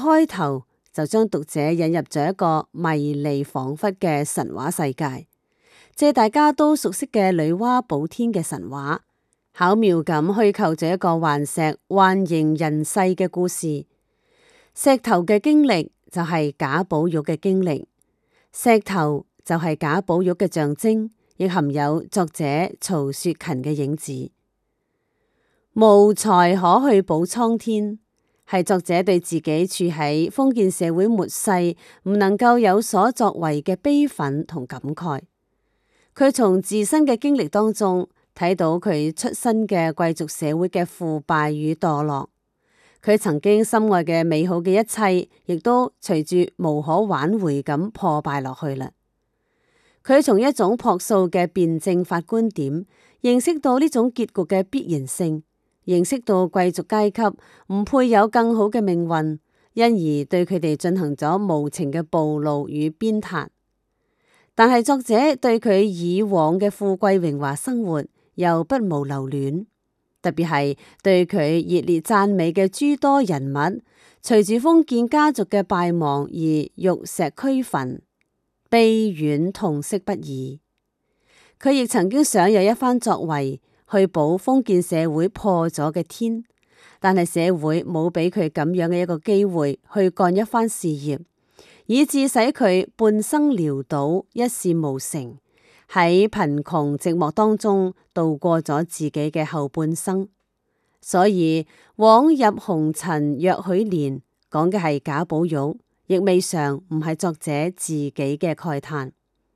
開頭就將讀者引入咗一個迷離恍惚嘅神話世界，借大家都熟悉嘅女媧補天嘅神話，巧妙咁虛構咗一個頑石幻形人世嘅故事。石頭嘅經歷就係賈寶玉嘅經歷，石頭就係賈寶玉嘅象徵，亦含有作者曹雪芹嘅影子。無才可去補蒼天，係作者對自己處喺封建社會末世唔能夠有所作為嘅悲憤同感慨。佢從自身嘅經歷當中睇到佢出身嘅貴族社會嘅腐敗與墮落，佢曾經深愛嘅美好嘅一切，亦都隨住無可挽回咁破敗落去啦。佢從一種樸素嘅辯證法觀點，認識到呢種結局嘅必然性，認識到貴族階級唔配有更好嘅命運，因而對佢哋進行咗無情嘅暴怒與鞭撻。但係作者對佢以往嘅富貴榮華生活又不無留戀，特別係對佢熱烈讚美嘅諸多人物，隨住封建家族嘅敗亡而玉石俱焚，悲怨痛惜不已。佢亦曾經想有一番作為去補封建社會破咗嘅天，但係社會冇俾佢咁樣嘅一個機會去幹一番事業，以致使佢半生潦倒，一事無成，喺貧窮寂寞當中度過咗自己嘅後半生。所以枉入紅塵若許年，講嘅係賈寶玉，亦未嘗唔係作者自己嘅慨嘆。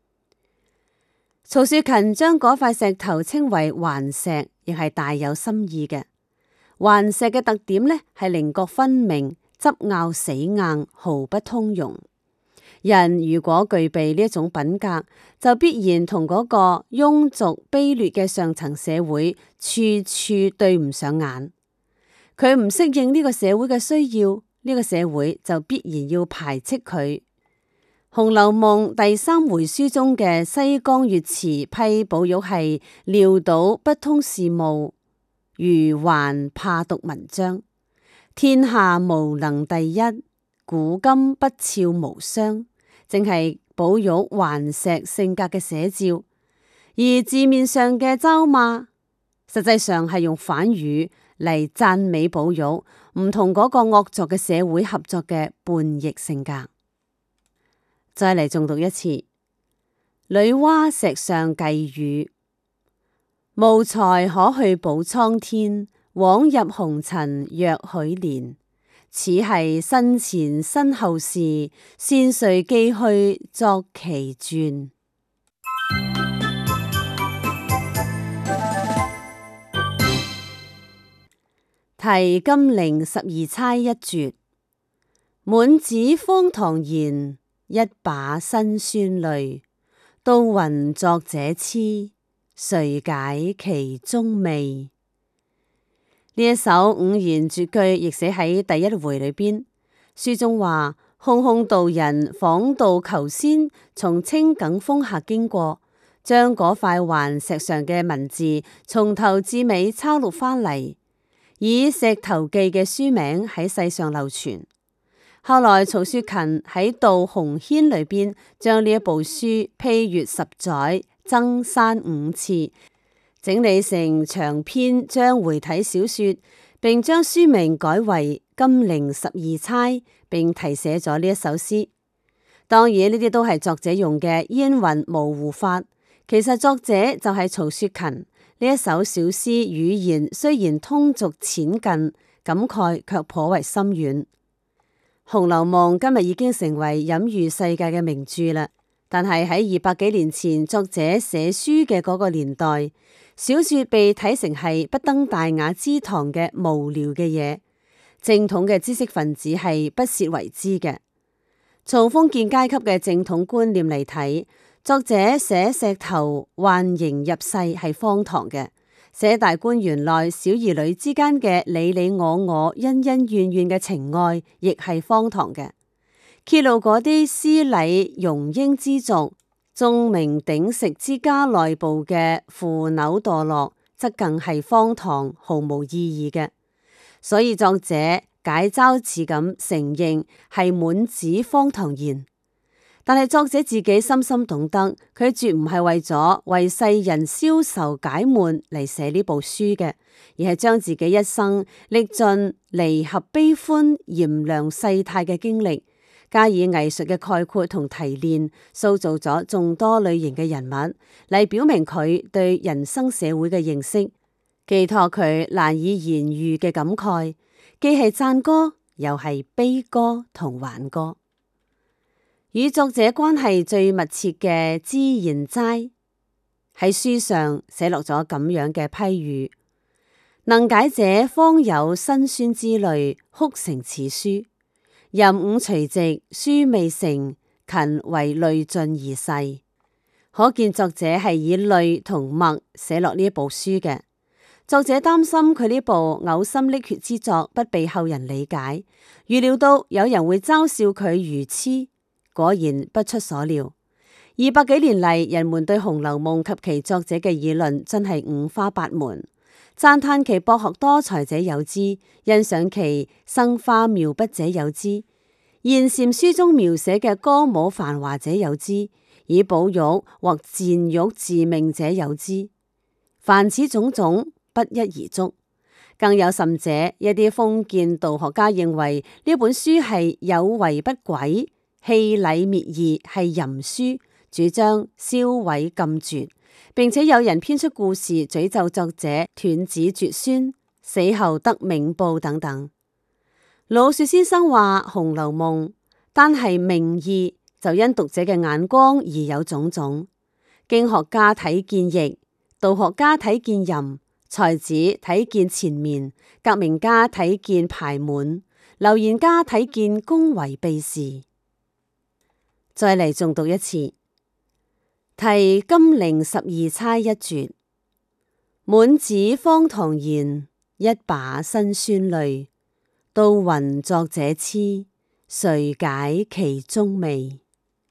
曹雪芹將嗰塊石頭稱為頑石，亦係大有心意嘅。頑石嘅特點呢，係稜角分明、執拗死硬，毫不通融。人如果具備呢一種品格，就必然同嗰個庸俗卑劣嘅上層社會處處對唔上眼。佢唔適應呢個社會嘅需要，呢個社會就必然要排斥佢。《紅樓夢》第三回書中嘅西江月詞批寶玉係潦倒不通事務，愚頑怕讀文章，天下無能第一，古今不肖無雙，正係寶玉頑石性格嘅寫照。而字面上嘅嘲罵，實際上係用反語嚟讚美寶玉唔同嗰個惡作嘅社會合作嘅叛逆性格。再嚟重讀一次女媧石上偈語：無才可去補蒼天，枉入紅塵若許年。此係身前身後事，先遂寄去作其傳。題金陵十二釵一絕，滿紙荒唐言，一把辛酸淚。都云作者痴，誰解其中味？呢一首五言絕句亦寫喺第一回裏邊。書中話，空空道人訪道求仙，從青埂峰下經過，將嗰塊頑石上嘅文字從頭至尾抄錄翻嚟，以《石頭記》嘅書名喺世上流傳。後來曹雪芹喺《悼紅軒》裏邊將呢一部書批閱10載，增刪5次，整理成長篇章回體小說，並將書名改為《金陵十二釵》，並題寫咗呢一首詩。當然呢啲都係作者用嘅煙雲模糊法，其實作者就係曹雪芹。呢一首小詩語言雖然通俗淺近，感慨卻頗為深遠。《紅樓夢》今日已經成為隱喻世界嘅名著啦，但係喺200幾年前作者寫書嘅嗰個年代，小說被睇成係不登大雅之堂嘅無聊嘅嘢，正統嘅知識分子係不屑為之嘅。從封建階級嘅正統觀念嚟睇，作者寫石頭幻形入世係荒唐嘅，寫大觀園內小兒女之間嘅你你我、恩恩怨怨嘅情愛，亦係荒唐嘅。揭露嗰啲私禮庸嬰之族、鐘鳴鼎食之家內部嘅腐朽墮落，則更係荒唐，毫無意義嘅。所以作者揀解嘲似咁承認係滿紙荒唐言。但係作者自己深深懂得，佢絕唔係為咗為世人消愁解悶嚟寫呢部書嘅，而係將自己一生歷盡離合悲歡炎涼世態嘅經歷，加以藝術嘅概括同提煉，塑造咗眾多類型嘅人物，嚟表明佢對人生社會嘅認識，寄託佢難以言喻嘅感慨，既係讚歌，又係悲歌同輓歌。與作者關係最密切嘅脂硯齋喺書上寫落咗咁樣嘅批語：能解者方有辛酸之類，哭成此書。壬午除夕，書未成，勤為淚盡而逝。可見作者係以淚同墨寫落呢一部書嘅。作者擔心佢呢部嘔心瀝血之作不被後人理解，預料到有人會嘲笑佢愚癡。果然不出所料，200幾年嚟，人們對《紅樓夢》及其作者嘅議論真係五花八門，讚嘆其博學多才者有之，欣賞其生花妙筆者有之，諫羨書中描寫嘅歌舞繁華者有之，以寶玉或賤玉自命者有之。凡此種種，不一而足。更有甚者，一啲封建道學家認為呢本書係有違不軌，棄禮滅義，係淫書，主張燒毀禁絕，並且有人編出故事詛咒作者斷子絕孫，死後得冥報等等。老雪先生話《紅樓夢》單係名義就因讀者嘅眼光而有種種，經學家睇見逸，道學家睇見淫，才子睇見纏綿，革命家睇見排滿，流言家睇見宮闈秘事。再嚟重讀一次，題金陵12釵一絕，滿紙荒唐言，一把辛酸淚。都云作者痴，誰解其中味？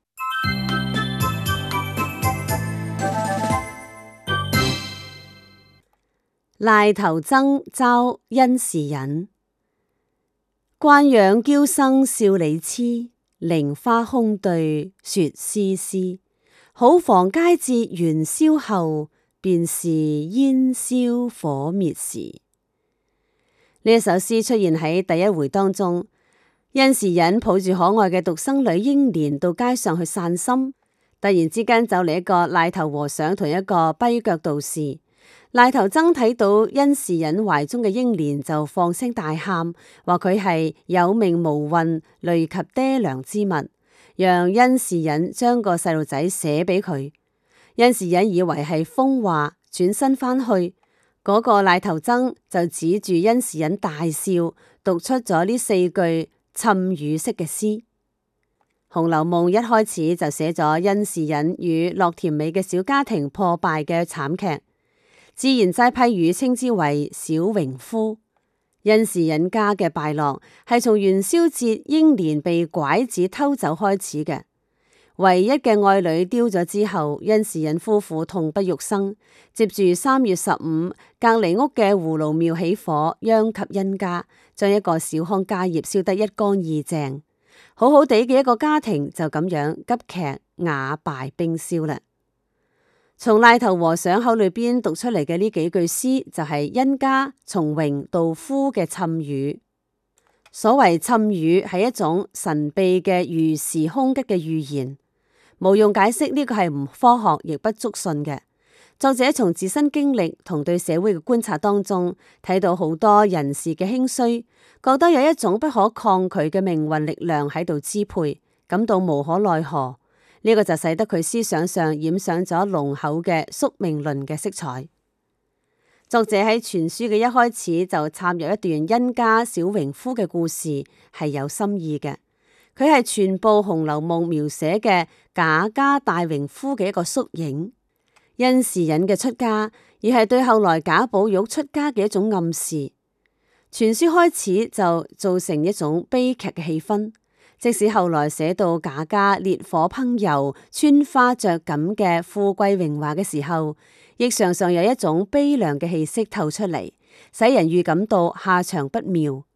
賴頭僧嘲甄士隱，慣養嬌生笑李痴。菱花空對雪絲絲，好房佳節元宵後，便是煙消火滅時。呢一首詩出現喺第一回當中，甄士隱抱住可愛嘅獨生女英蓮到街上去散心，突然之間走嚟一個癩頭和尚同一個跛腳道士。癩頭僧睇到甄士隱懷中嘅英蓮，就放聲大喊，話佢係有命無運，累及爹娘之物，讓甄士隱將個細路仔寫俾佢。甄士隱以為係瘋話，轉身翻去，嗰個癩頭僧就指住甄士隱大笑，讀出咗呢4句讖語式嘅詩。《紅樓夢》一開始就寫咗甄士隱與樂甜美嘅小家庭破敗嘅慘劇。脂硯齋批語稱之為小榮夫。甄士隱家嘅敗落係從元宵節英蓮被拐子偷走開始嘅。唯一嘅愛女丟咗之後，甄士隱夫婦痛不欲生。接住3月15，隔籬屋嘅葫蘆廟起火，殃及甄家，將一個小康家業燒得一乾二淨。好好地嘅一個家庭就咁樣急劇瓦敗冰消啦。從癩頭和尚口裏邊讀出嚟嘅呢幾句詩，就係甄家從榮到夫嘅讖語。所謂讖語係一種神秘嘅預時空吉嘅預言，無用解釋呢個係唔科學亦不足信嘅。作者從自身經歷同對社會嘅觀察當中，睇到好多人事嘅興衰，覺得有一種不可抗拒嘅命運力量喺度支配，感到無可奈何。呢個就使得佢思想上染上咗濃厚嘅宿命論嘅色彩。作者喺全書嘅一開始就插入一段甄家小榮夫嘅故事，係有心意嘅。佢係全部《紅樓夢》描寫嘅賈家大榮夫嘅一個縮影。甄士隱嘅出家，而係對後來賈寶玉出家嘅一種暗示。全書開始就造成一種悲劇嘅氣氛。即使後來寫到賈家烈火烹油、穿花着錦嘅富貴榮華嘅時候，亦常常有一種悲涼嘅氣息透出嚟，使人預感到下場不妙。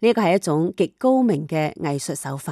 呢個係一種極高明嘅藝術手法。